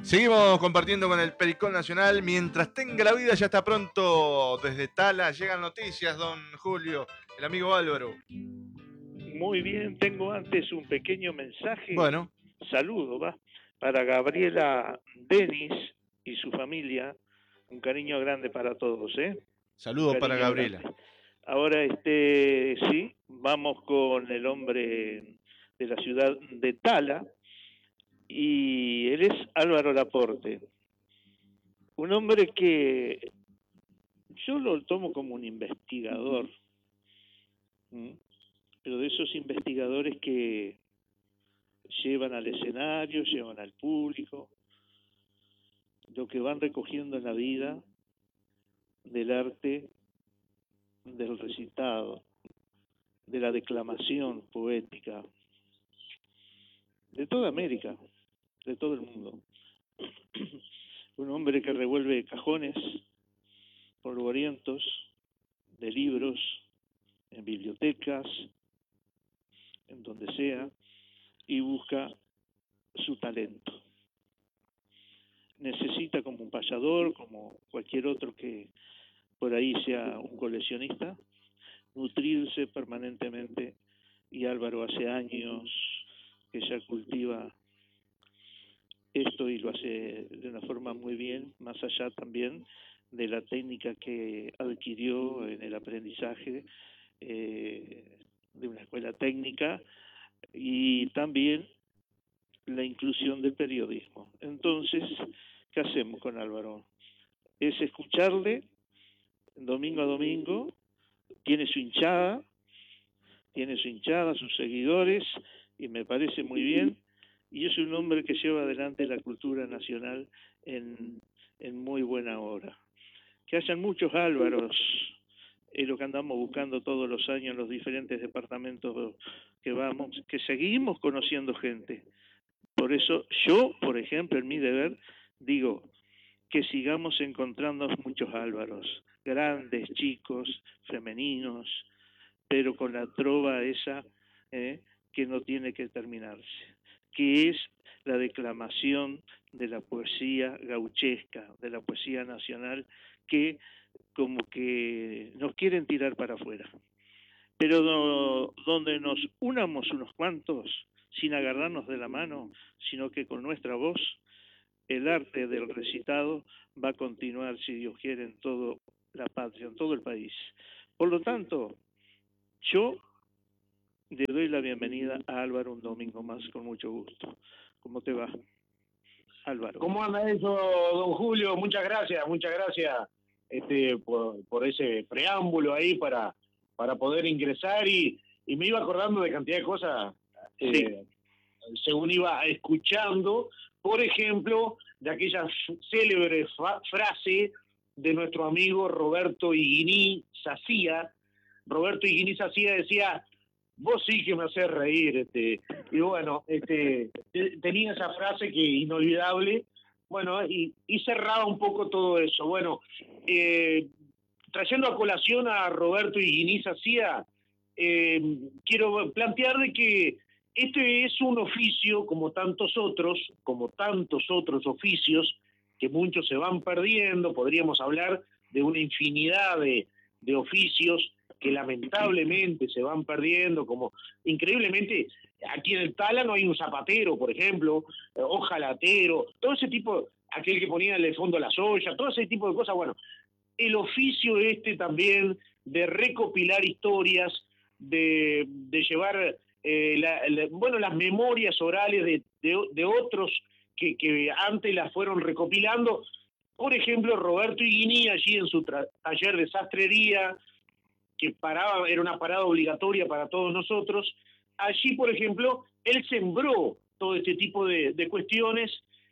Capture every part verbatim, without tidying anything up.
Seguimos compartiendo con el Pericón Nacional. Mientras tenga la vida, ya está pronto. Desde Tala llegan noticias, don Julio, el amigo Álvaro. Muy bien, tengo antes un pequeño mensaje. Bueno. Saludo, va, para Gabriela Denis y su familia. Un cariño grande para todos, ¿eh? Saludos para Gabriela. Grande. Ahora, este, sí, vamos con el hombre de la ciudad de Tala, y él es Álvaro Laporte. Un hombre que yo lo tomo como un investigador, ¿sí? Pero de esos investigadores que llevan al escenario, llevan al público, lo que van recogiendo en la vida del arte, del recitado, de la declamación poética, de toda América, de todo el mundo. Un hombre que revuelve cajones polvorientos de libros, en bibliotecas, en donde sea, y busca su talento. Necesita, como un payador, como cualquier otro que por ahí sea un coleccionista, nutrirse permanentemente, y Álvaro hace años que ya cultiva esto y lo hace de una forma muy bien, más allá también de la técnica que adquirió en el aprendizaje eh, de una escuela técnica, y también la inclusión del periodismo. Entonces, ¿qué hacemos con Álvaro? Es escucharle domingo a domingo. Tiene su hinchada, tiene su hinchada, sus seguidores, y me parece muy bien, y es un hombre que lleva adelante la cultura nacional en, en muy buena hora. Que hayan muchos Álvaros, es lo que andamos buscando todos los años en los diferentes departamentos que vamos, que seguimos conociendo gente. Por eso yo, por ejemplo, en mi deber, digo que sigamos encontrando muchos Álvaros, grandes, chicos, femeninos, pero con la trova esa eh, que no tiene que terminarse, que es la declamación de la poesía gauchesca, de la poesía nacional, que como que nos quieren tirar para afuera. Pero no, donde nos unamos unos cuantos, sin agarrarnos de la mano, sino que con nuestra voz, el arte del recitado va a continuar, si Dios quiere, en toda la patria, en todo el país. Por lo tanto, yo le doy la bienvenida a Álvaro un domingo más, con mucho gusto. ¿Cómo te va, Álvaro? ¿Cómo anda eso, don Julio? Muchas gracias, muchas gracias este, por, por ese preámbulo ahí para, para poder ingresar, y, y me iba acordando de cantidad de cosas eh, sí. según iba escuchando, por ejemplo, de aquella célebre frase de nuestro amigo Roberto Higuiní Sacía. Roberto Higuiní Sacía decía: vos sí que me haces reír, este, y bueno, este, tenía esa frase que inolvidable, bueno, y, y cerraba un poco todo eso. Bueno, eh, trayendo a colación a Roberto Higuiní Sacía, eh, quiero plantear de que este es un oficio, como tantos otros, como tantos otros oficios, que muchos se van perdiendo. Podríamos hablar de una infinidad de, de oficios que lamentablemente se van perdiendo, como increíblemente aquí en el Tala no hay un zapatero, por ejemplo, eh, ojalatero, todo ese tipo, aquel que ponía en el fondo la soya, todo ese tipo de cosas. Bueno, el oficio este también de recopilar historias, de, de llevar eh, la, la, bueno, las memorias orales de, de, de otros que, que antes las fueron recopilando. Por ejemplo, Roberto Higuiní, allí en su taller de sastrería, que paraba, era una parada obligatoria para todos nosotros. Allí, por ejemplo, él sembró todo este tipo de, de cuestiones,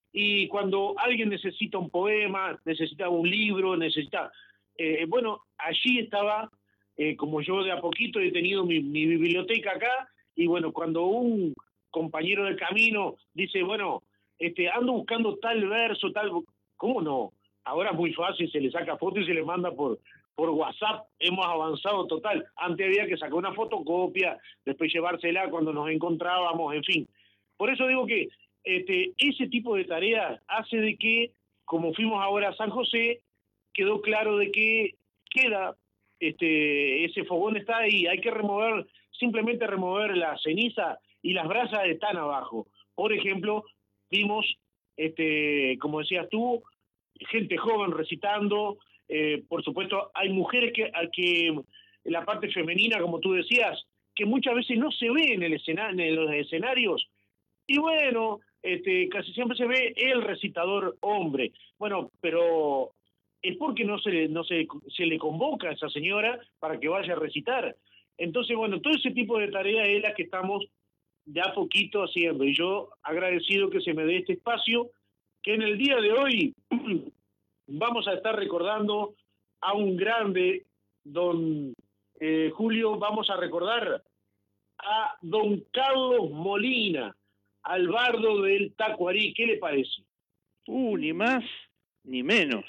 y cuando alguien necesita un poema, necesita un libro, necesita... Eh, bueno, allí estaba, eh, como yo de a poquito he tenido mi, mi biblioteca acá, y bueno, cuando un compañero del camino dice, bueno, este, ando buscando tal verso, tal... ¿Cómo no? Ahora es muy fácil, se le saca foto y se le manda por... por WhatsApp. Hemos avanzado total. Antes había que sacar una fotocopia, después llevársela cuando nos encontrábamos, en fin. Por eso digo que este, ese tipo de tareas hace de que, como fuimos ahora a San José, quedó claro de que queda, este, ese fogón está ahí, hay que remover, simplemente remover la ceniza y las brasas están abajo. Por ejemplo, vimos, este, como decías tú, gente joven recitando, eh, por supuesto hay mujeres que, a que en la parte femenina, como tú decías, que muchas veces no se ve en, el escena, en los escenarios, y bueno, este, casi siempre se ve el recitador hombre. Bueno, pero es porque no se le, no se, se le convoca a esa señora para que vaya a recitar. Entonces, bueno, todo ese tipo de tareas es la que estamos de a poquito haciendo. Y yo agradecido que se me dé este espacio, que en el día de hoy vamos a estar recordando a un grande, don eh, Julio, vamos a recordar a don Carlos Molina, al bardo del Tacuarí. ¿Qué le parece? Uh, ni más ni menos.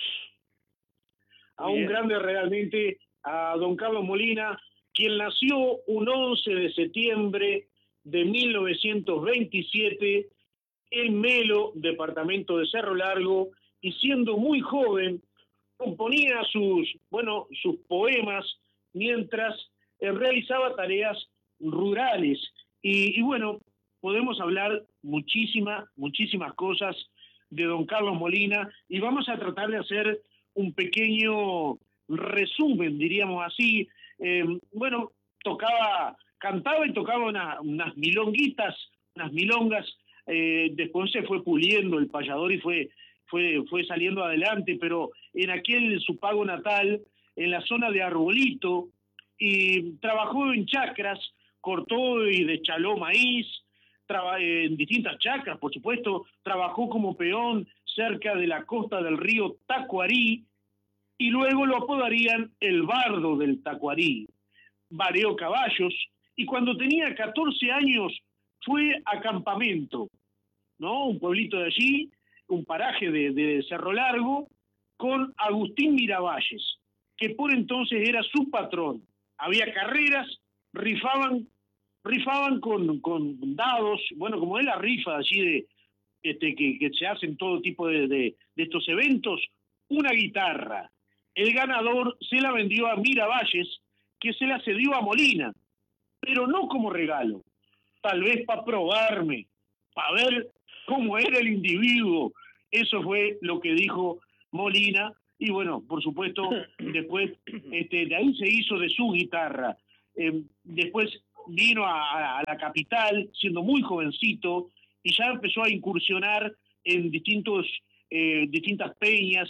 A un grande realmente, a don Carlos Molina, quien nació un once de septiembre de mil novecientos veintisiete en Melo, departamento de Cerro Largo, y siendo muy joven, componía sus, bueno, sus poemas mientras eh, realizaba tareas rurales. Y, y bueno, podemos hablar muchísimas, muchísimas cosas de don Carlos Molina, y vamos a tratar de hacer un pequeño resumen, diríamos así. Eh, bueno, tocaba, cantaba y tocaba una, unas milonguitas, unas milongas, eh, después se fue puliendo el payador y fue, fue, fue saliendo adelante, pero en aquel su pago natal, en la zona de Arbolito, y trabajó en chacras, cortó y deschaló maíz, en distintas chacras, por supuesto, trabajó como peón cerca de la costa del río Tacuarí, y luego lo apodarían el bardo del Tacuarí. Vareó caballos, y cuando tenía catorce años fue a Campamento, ¿no? Un pueblito de allí, un paraje de, de Cerro Largo, con Agustín Miravalles, que por entonces era su patrón. Había carreras, rifaban rifaban con, con dados, bueno, como es la rifa allí de, este, que, que se hacen todo tipo de, de, de estos eventos, una guitarra. El ganador se la vendió a Miravalles, que se la cedió a Molina, pero no como regalo, tal vez para probarme, para ver cómo era el individuo. Eso fue lo que dijo Molina, y bueno, por supuesto, después este, de ahí se hizo de su guitarra. Eh, después vino a, a la capital siendo muy jovencito y ya empezó a incursionar en distintos eh, distintas peñas,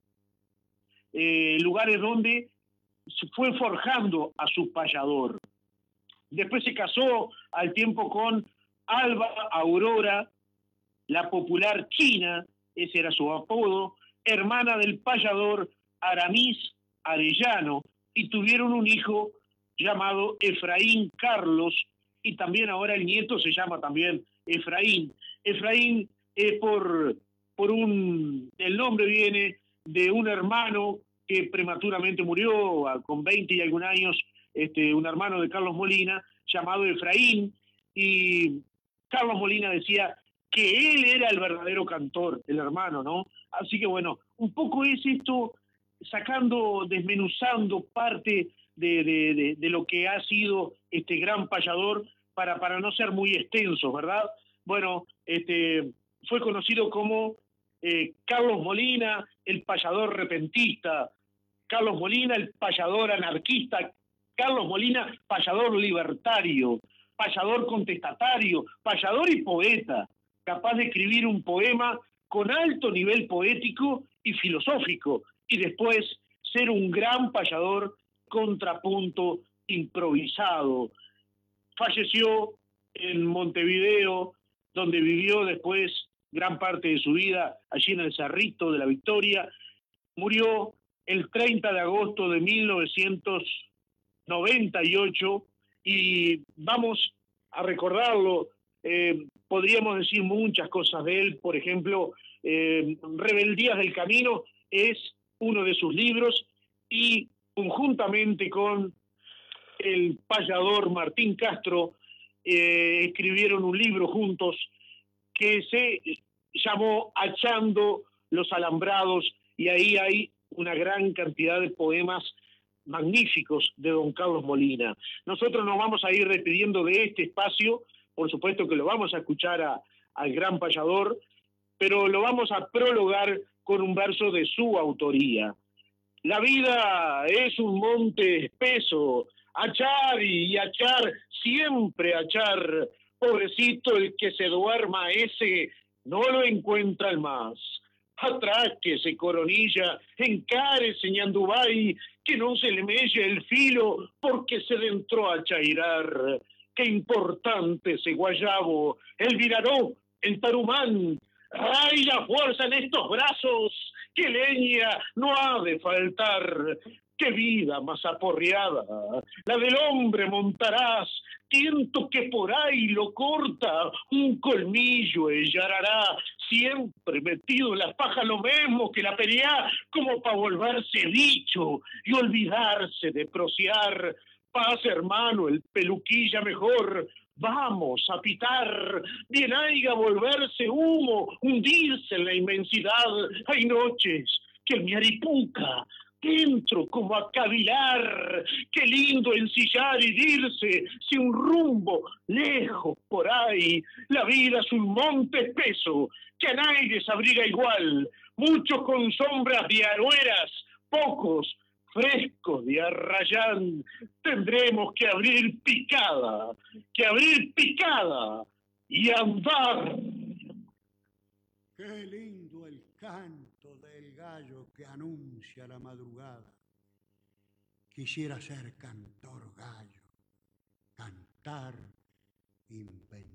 eh, lugares donde se fue forjando a su payador. Después se casó al tiempo con Alba Aurora, la popular China, ese era su apodo, hermana del payador Aramis Arellano, y tuvieron un hijo llamado Efraín Carlos, y también ahora el nieto se llama también Efraín. Efraín es por, por un, el nombre viene de un hermano que prematuramente murió con veinte y algún años, este, un hermano de Carlos Molina, llamado Efraín, y Carlos Molina decía que él era el verdadero cantor, el hermano, ¿no? Así que bueno, un poco es esto, sacando, desmenuzando parte de, de, de, de lo que ha sido este gran payador, para, para no ser muy extenso, ¿verdad? Bueno, este, fue conocido como eh, Carlos Molina, el payador repentista, Carlos Molina, el payador anarquista, Carlos Molina, payador libertario, payador contestatario, payador y poeta, capaz de escribir un poema con alto nivel poético y filosófico, y después ser un gran payador contrapunto improvisado. Falleció en Montevideo, donde vivió después gran parte de su vida, allí en el Cerrito de la Victoria. Murió el treinta de agosto de mil novecientos noventa y ocho, y vamos a recordarlo. Eh, podríamos decir muchas cosas de él, por ejemplo, eh, Rebeldías del Camino es uno de sus libros, y conjuntamente con el payador Martín Castro eh, escribieron un libro juntos que se llamó Achando los Alambrados, y ahí hay una gran cantidad de poemas magníficos de don Carlos Molina. Nosotros nos vamos a ir despidiendo de este espacio, por supuesto que lo vamos a escuchar a, al gran payador, pero lo vamos a prologar con un verso de su autoría. La vida es un monte espeso, achar y achar, siempre achar. Pobrecito el que se duerma, ese no lo encuentran más. Atráquese, coronilla, encárese, ñandubay, que no se le melle el filo porque se entró a chairar. Qué importante ese guayabo, el viraró, el tarumán. ¡Ay, la fuerza en estos brazos! ¡Qué leña no ha de faltar! ¡Qué vida más aporreada! La del hombre montarás, tiento que por ahí lo corta, un colmillo ellarará, siempre metido en la paja lo mismo que la pelea, como para volverse bicho y olvidarse de prociar. Paz, hermano, el peluquilla mejor, vamos a pitar, bien haiga volverse humo, hundirse en la inmensidad. Hay noches que me aripuca, entro como a cavilar, qué lindo ensillar y dirse sin rumbo, lejos por ahí. La vida es un monte espeso, que a nadie se abriga igual, muchos con sombras de arueras, pocos frescos de arrayán. Tendremos que abrir picada, que abrir picada y andar. Qué lindo el canto del gallo que anuncia la madrugada. Quisiera ser cantor gallo, cantar, inventar.